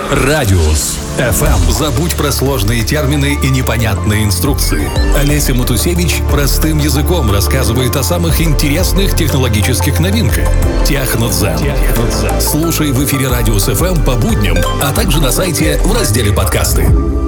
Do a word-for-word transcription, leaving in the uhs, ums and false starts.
Радиус эф эм. Забудь про сложные термины и непонятные инструкции. Олеся Матусевич простым языком рассказывает о самых интересных технологических новинках. Технодзен. Слушай в эфире Радиус эф эм по будням, а также на сайте в разделе подкасты.